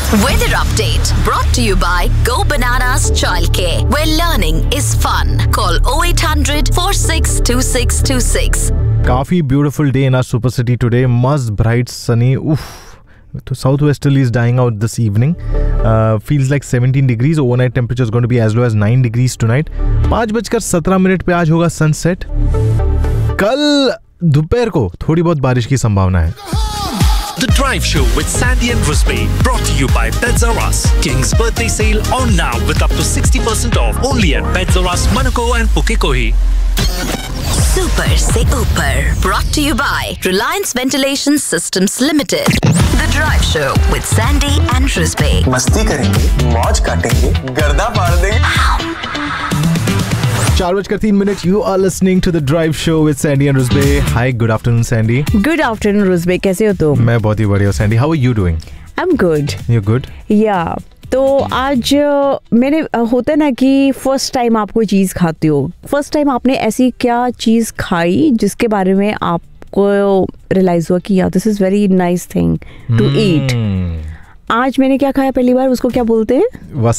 Weather update brought to you by Go Bananas Childcare, where learning is fun. Call 0800 462626. काफी beautiful day in our super city today. मस्त bright sunny. तो south westerly is dying out this evening. Feels like 17 degrees. Overnight temperature is going to be as low as 9 degrees tonight. 5:17 पे आज होगा sunset. कल दोपहर को थोड़ी बहुत बारिश की संभावना है. The Drive Show with Sandy and Rusby, brought to you by Pets R Us. King's birthday sale on now with up to 60% off only at Pets R Us, Manukau and Pukekohe. Super se Upar, brought to you by Reliance Ventilation Systems Limited. The Drive Show with Sandy and Rusby. मस्ती करेंगे, मौज काटेंगे, गर्दा फाड़ देंगे. 4:03. You are listening to the Drive Show with Sandy and Rusby. Hi, good afternoon, Sandy. Good afternoon, Rusby. कैसे हो तुम? मैं बहुत ही बढ़िया. Sandy, how are you doing? I'm good. You're good? Yeah. तो आज मैंने होता है ना कि फर्स्ट टाइम आप कोई चीज़ खाते हो. फर्स्ट टाइम आपने ऐसी क्या चीज़ खाई जिसके बारे में आपको रियलाइज हुआ कि यार this is very nice thing to eat. आज मैंने क्या खाया पहली बार, उसको क्या बोलते हैं?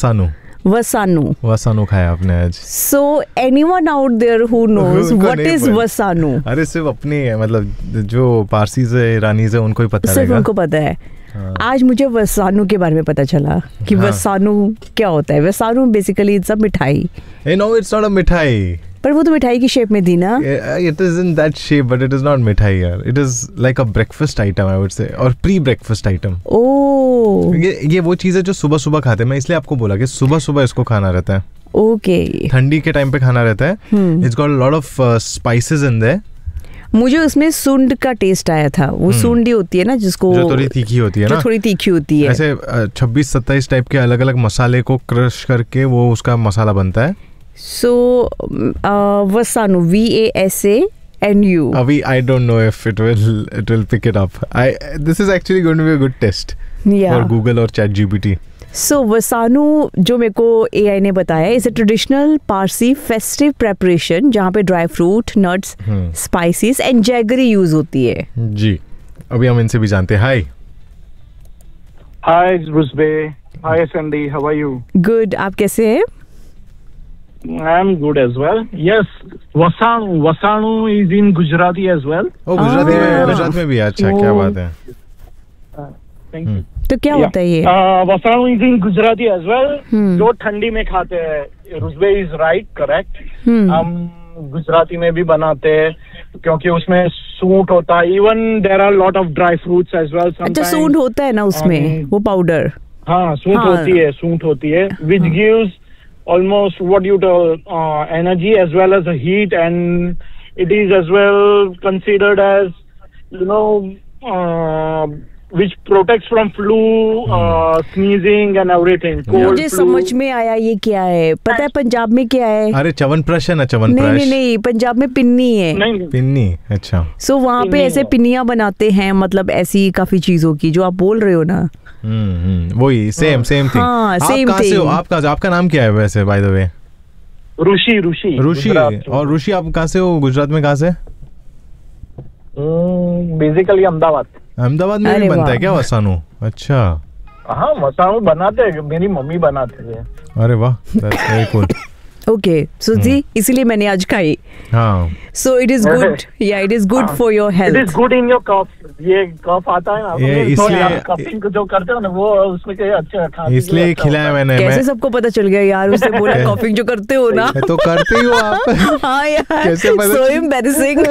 वसानू खाया आपने आज. So anyone out there who knows what is वसानू? अरे सिर्फ अपनी मतलब जो पारसी से ईरानी से उनको ही पता सिर्फ उनको पता है. आज मुझे वसानू के बारे में पता चला कि वसानू क्या होता है. वसानू बेसिकली इट्स अ मिठाई. No, it's not a मिठाई. पर वो तो मिठाई की शेप में थी ना. It is in that shape, but it is not मिठाई यार. It is like a breakfast item, I would say, और pre-breakfast item. ओह. ये वो चीज़ है जो सुबह सुबह खाते हैं. मैं इसलिए आपको बोला कि सुबह सुबह इसको खाना रहता है. ओके. ठंडी के टाइम पे खाना रहता है. It's got a lot of spices in there. मुझे उसमें सुंड का टेस्ट आया था. वो सुंडी होती है ना जिसको जो थोड़ी तीखी होती है ना. जो थोड़ी तीखी होती है. ऐसे 26-27 टाइप के अलग अलग मसाले को क्रश करके वो उसका मसाला बनता है. So वसानू VASANU. I don't know if it will pick it up. This is actually going to be a good test for Google और ChatGPT. So वसानू जो मेरे को AI ने बताया is a traditional Parsi festive preparation जहाँ पे dry fruit, nuts, spices and jaggery use होती है. जी अभी हम इनसे भी जानते हैं. हाय रुस्बे. हाय Sandy. How are you? Good. आप कैसे हैं? I am good as well. Yes, Vasanu is in Gujarati as well. Gujarat में भी. अच्छा क्या बात है. Thank you. तो क्या होता है ये? Vasanu is in Gujarati as well. जो ठंडी में खाते हैं. रुस्बे is right, correct. हम गुजराती में भी बनाते हैं क्योंकि उसमें सूंठ होता है. Even there are lot of dry fruits as well. अच्छा सूंठ होता है ना उसमें वो पाउडर. हाँ सूंठ होती है which gives almost what you tell energy as well as the heat, and it is as well considered as which protects from flu, sneezing and everything. मुझे समझ में आया ये क्या है. पता है पंजाब में क्या है? अरे च्यवनप्राश है ना. च्यवनप्राश नहीं पंजाब में पिन्नी है. पिन्नी. अच्छा. सो वहाँ पे ऐसे पिन्नियाँ बनाते हैं मतलब ऐसी काफी चीजों की जो आप बोल रहे हो ना. वही सेम थिंग. Same thing. आपका नाम क्या है वैसे बाय द वे? ऋषि. और ऋषि आप कहाँ से हो? गुजरात में कहाँ से? बेसिकली अहमदाबाद में भी बनता है क्या वसानू? अच्छा. हाँ वसानू बनाते हैं. मेरी मम्मी बनाते थे. अरे वाह, that's very cool. Okay so जी इसीलिए मैंने आज खाई. हाँ. So it is good. या it is good for your health. It is good in your कफ. ये कफ आता है ना इसलिए कफिंग जो करते हो ना वो उसमें के अच्छा खाते. इसलिए खिलाया मैंने. कैसे सबको पता चल गया यार? उसने बोला कफिंग जो करते हो ना. तो करते ही हो आप. हाँ यार. So embarrassing.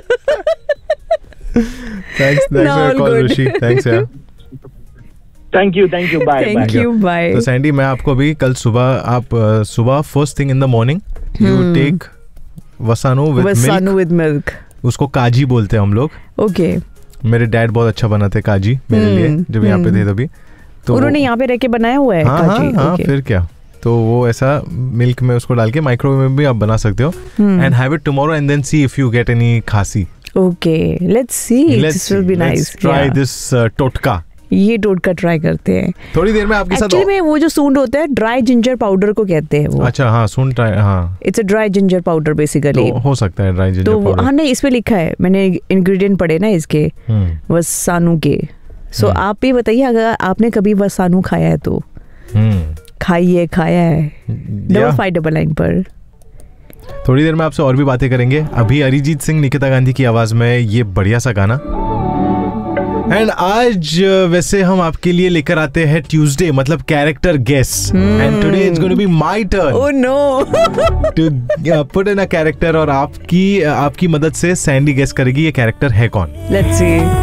Thanks for your call, Rishi. Thanks यार. Thank you. Bye. Thank you. Bye. तो सैंडी मैं आपको भी कल सुबह first thing in the morning you take वसानू with milk. उसको काजी बोलते हैं हम लोग. ओके. मेरे डैड बहुत अच्छा बनाते काजी मेरे लिए जब यहाँ पे थे तभी. तो उन्होंने यहाँ पे रह के बनाया हुआ है काजी. हाँ फिर क्या. तो वो ऐसा मिल्क में उसको डाल के माइक्रोवेव में भी आप बना सकते हो. And have it tomorrow and then see if you get any खांसी. Okay, let's see. This will be nice. Let's try this टोटका. ये टोटका ट्राई करते हैं थोड़ी देर में आपके साथ. एक्चुअली में वो जो सूंड होता है ड्राई जिंजर पाउडर को कहते हैं वो. अच्छा हाँ सूंड. हाँ it's a dry ginger powder basically. तो हो सकता है ड्राई जिंजर तो पाउडर. हाँ नहीं इसमें लिखा है. मैंने इंग्रेडिएंट पढ़े ना इसके वसानू के. सो आप भी बताइए, अगर आपने कभी वसानू खाया है तो खाया है 5599 पर। थोड़ी देर में आपसे और भी बातें करेंगे। अभी अरिजीत सिंह, निकिता गांधी की आवाज में ये बढ़िया सा गाना। एंड आज वैसे हम आपके लिए लेकर आते हैं ट्यूसडे, मतलब character guess. And today it's going to be my turn. Oh no. To put in a character, और आपकी मदद से सैंडी गेस करेगी ये कैरेक्टर है कौन। Let's see.